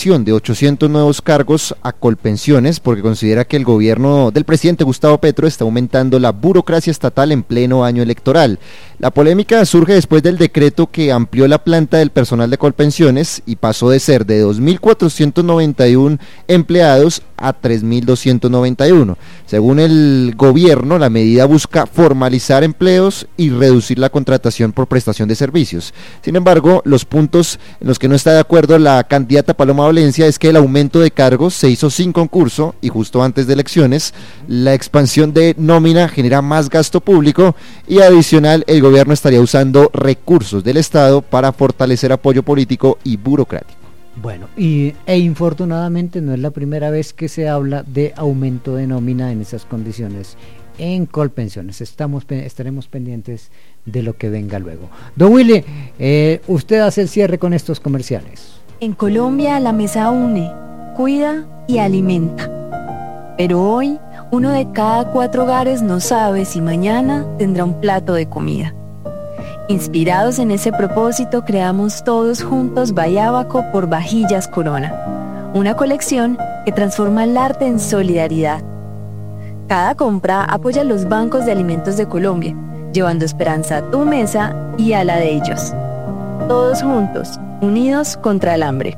creación de 800 nuevos cargos a Colpensiones porque considera que el gobierno del presidente Gustavo Petro está aumentando la burocracia estatal en pleno año electoral. La polémica surge después del decreto que amplió la planta del personal de Colpensiones y pasó de ser de 2.491 empleados a 3.291. Según el gobierno, la medida busca formalizar empleos y reducir la contratación por prestación de servicios. Sin embargo, los puntos en los que no está de acuerdo la candidata Paloma Valencia es que el aumento de cargos se hizo sin concurso y justo antes de elecciones. La expansión de nómina genera más gasto público y adicional el gobierno estaría usando recursos del Estado para fortalecer apoyo político y burocrático. Bueno, infortunadamente no es la primera vez que se habla de aumento de nómina en esas condiciones en Colpensiones. Estaremos pendientes de lo que venga luego. Don Willy, usted hace el cierre con estos comerciales. En Colombia la mesa une, cuida y alimenta. Pero hoy, 1 de cada 4 hogares no sabe si mañana tendrá un plato de comida. Inspirados en ese propósito, creamos todos juntos Bayábaco por Vajillas Corona, una colección que transforma el arte en solidaridad. Cada compra apoya los bancos de alimentos de Colombia, llevando esperanza a tu mesa y a la de ellos. Todos juntos, unidos contra el hambre.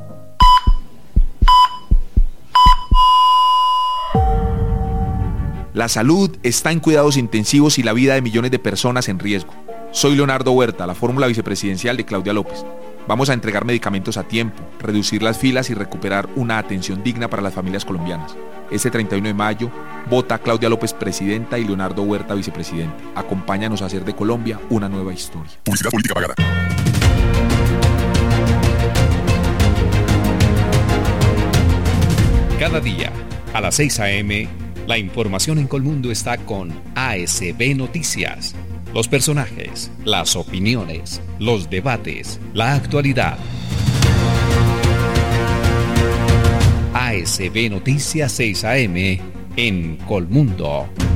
La salud está en cuidados intensivos y la vida de millones de personas en riesgo. Soy Leonardo Huerta, la fórmula vicepresidencial de Claudia López. Vamos a entregar medicamentos a tiempo, reducir las filas y recuperar una atención digna para las familias colombianas. Este 31 de mayo, vota Claudia López presidenta y Leonardo Huerta vicepresidente. Acompáñanos a hacer de Colombia una nueva historia. Publicidad política pagada. Cada día, a las 6 a.m., la información en Colmundo está con ASB Noticias. Los personajes, las opiniones, los debates, la actualidad. ASB Noticias 6 AM en Colmundo.